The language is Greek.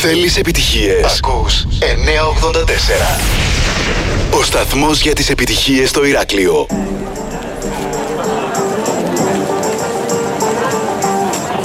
Θέλεις επιτυχίες? Ακούς 984. Ο σταθμός για τις επιτυχίες στο Ηράκλειο.